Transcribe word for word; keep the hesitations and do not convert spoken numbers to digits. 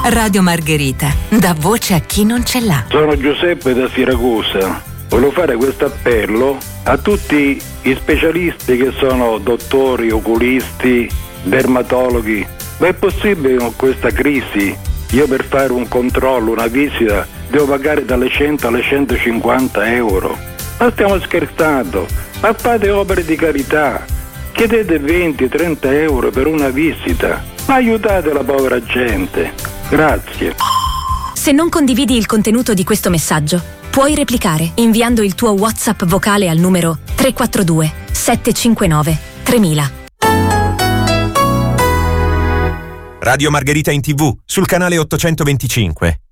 Radio Margherita, dà voce a chi non ce l'ha. Sono Giuseppe da Siracusa. Volevo fare questo appello a tutti i specialisti che sono dottori, oculisti, dermatologhi. Ma è possibile con questa crisi io per fare un controllo, una visita, devo pagare dalle cento alle centocinquanta euro? Ma stiamo scherzando? Ma fate opere di carità, chiedete venti trenta euro per una visita, ma aiutate la povera gente. Grazie. Se non condividi il contenuto di questo messaggio, puoi replicare inviando il tuo WhatsApp vocale al numero tre quattro due sette cinque nove tremila. Radio Margherita in tivù sul canale ottocentoventicinque.